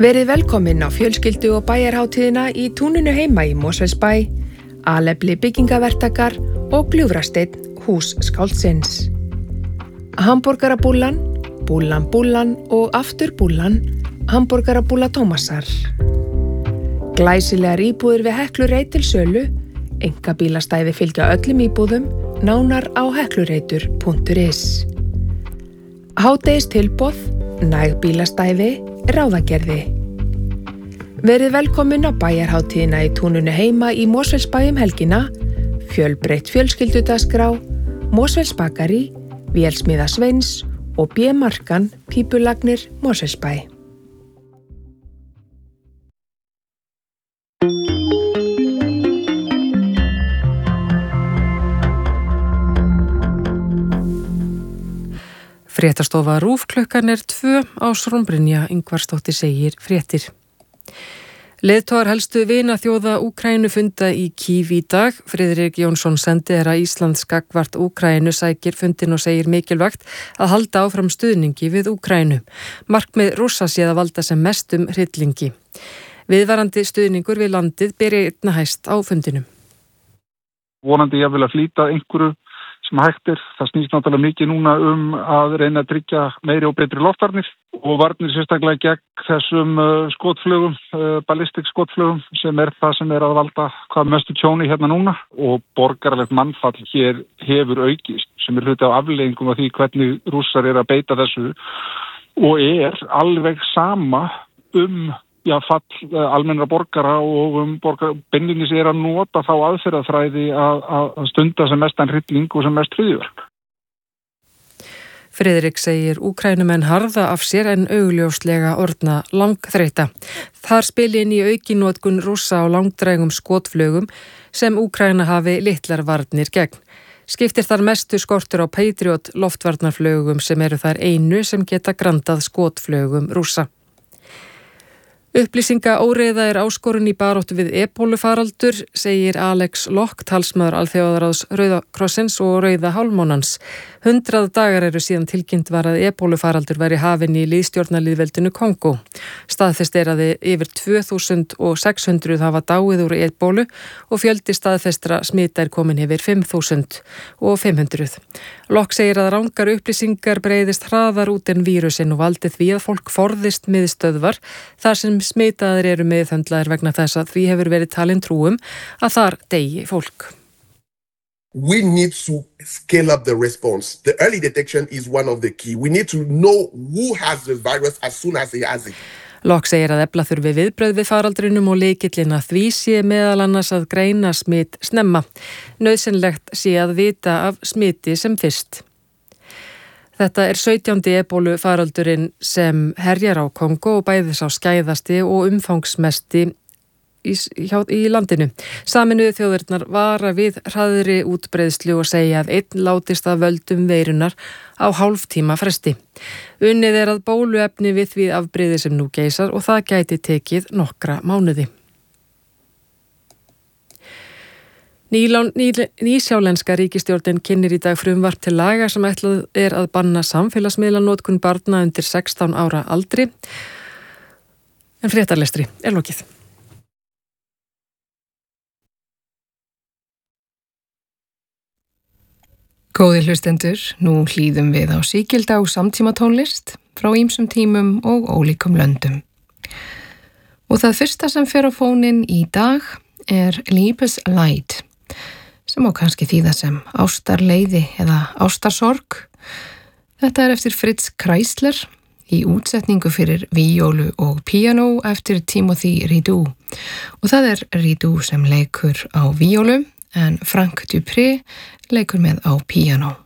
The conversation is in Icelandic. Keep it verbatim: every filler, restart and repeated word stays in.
Verið velkomin á fjölskyldu- og bæjarhátíðina í túninu heima í Mosfellsbæ, Alefli byggingaverktakar og Gljúfrasteinn hús skáldsins. Hamborgarabúllan, búllan búllan og aftur búllan, hamborgarabúlla Tómasar. Glæsilegar íbúðir við Heklureit til sölu, einkabílastæði fylgja öllum íbúðum, nánar á heklureitur punktur is. Hádegis tilboð, næg bílastæði, ráðagerði. Verið velkomin á bæjarhátíðina í túninu heima í Mosfellsbæ um helgina, fjölbreytt fjölskyldudagskrá, Mosfellsbakari, Vélsmiða Sveins og B-markan Pípulagnir Mosfellsbæ. Fréttastofa RÚV klukkan er tvö á Brynja Ingvarsdóttir segir fréttir. Leiðtogar helstu vinaþjóða Úkraínu funda í Kív í dag. Friðrik Jónsson sendiherra Íslands gagnvart Úkraínu sækir fundin og segir mikilvægt að halda áfram stuðningi við Úkraínu. Markmið Rússa sé að valda sem mestum hryllingi. Viðvarandi stuðningur við landið beri einna hæst á fundinum. Vonandi ég vil að flýta einhverju sem hægt er. Það snýst náttúrulega mikið núna um að reyna að tryggja meiri og betri loftvarnir og varnir sérstaklega gegn þessum skotflugum, ballistik skotflugum sem er það sem er að valda hvað mestu tjóni hérna núna og borgaralegt mannfall hér hefur aukist sem er hluti af afleiðingum af því hvernig Rússar er að beita þessu og er alveg sama um Já, fall almennra borgara og um borgar, beinlínis er að nota þá aðferðafræði að, að stunda sem mestan hrylling og sem mest hryðjuverk. Friðrik segir Úkraínumenn harða af sér en augljóslega orðna langþreyta. Þar spili inn í aukinnotkun Rússa á langdrægum skotflugum sem Úkraína hafi litlar varnir gegn. Skiptir þar mestu skortur á Patriot loftvarnarflugum sem eru þar einu sem geta grandað skotflugum Rússa. Upplýsinga óreiða er áskorun í baráttu við ebólufaraldur, segir Alex Locke, talsmaður Alþjóðaráðs Rauða krossins og Rauða hálfmánans. Hundrað dagar eru síðan tilkynnt var að ebólufaraldur væri hafinn í lýðstjórnarlýðveldinu Kongó. Staðfest er að yfir tvö þúsund sex hundruð hafa dáið úr ebólu og fjöldi staðfestra smita er komin yfir fimm þúsund fimm hundruð. Locke segir að rangar upplýsingar breiðist hraðar út en vírusinn og valdi því að fólk forðist miðstöðvar þar sem smitaðir eru meðhöndlaðir vegna þess að því hefur verið talin trúum að þar deyji fólk. We need to scale up the response. The early detection is one of the key. We need to know who has the virus as soon as he has it. Locke segir að efla þurfi viðbrögð við faraldrinum og lykillinn að því sé meðal annars að greina smit snemma. Nauðsynlegt sé að vita af smiti sem fyrst. Þetta er sautjándi ebólu faraldurinn sem herjar á Kongó og bæði sá skæðasti og umfangsmesti í, hjá, í landinu. Sameinuðu þjóðirnar vara við hraðri útbreiðslu og segja að einn látist af völdum veirunar á hálftíma fresti. Unnið er að bóluefni við því afbrigði sem nú geisar og það gæti tekið nokkra mánuði. Nýlán, ný, nýsjálenska ríkisstjórnin kynnir í dag frumvarp til laga sem ætlað er að banna samfélagsmiðlanotkun barna undir sextán ára aldri. En fréttarlestri er lokið. Góðir hlustendur, nú hlýðum við á sígilda og samtímatónlist frá ýmsum tímum og ólíkum löndum. Og það fyrsta sem fer á fóninn í dag er Liebesleid, sem á kannski þýða sem ástarleiði eða ástarsorg. Þetta er eftir Fritz Kreisler í útsetningu fyrir víólu og píanó eftir Timothy Rideau. Og það er Rideau sem leikur á víólu en Frank Dupré leikur með á píanó.